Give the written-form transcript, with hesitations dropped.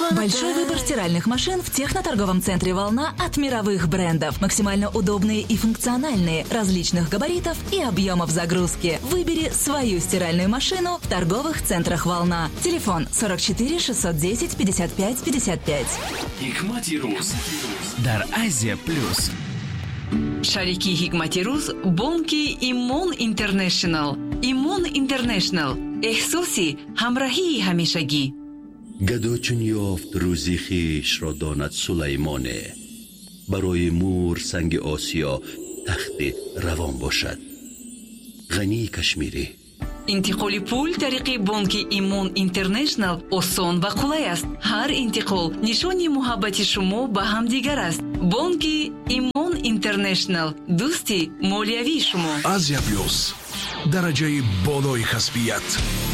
Большой выбор стиральных машин в техноторговом центре «Волна» от мировых брендов. Максимально удобные и функциональные, различных габаритов и объемов загрузки. Выбери свою стиральную машину в торговых центрах «Волна». Телефон 44 610 55 55. Hikmati Ruz дар Азия Плюс. Шарики Hikmati Ruz бонки Имон Интернешнл. Имон Интернешнл. احساسی همراهی همیشگی. گدا چون یافت روزی خویش را داند سلیمانه، برای مور سنگ آسیا تخت روان باشد. غنی کشمیری. انتقال پول طریق بانک ایمون اینترنشنل آسان و قلای است. هر انتقال نشانی محبت شما به همدیگر است. بانک ایمون اینترنشنل، دوستی مالیوی شما. آزیا پلوس، درجه بالای کسبیت.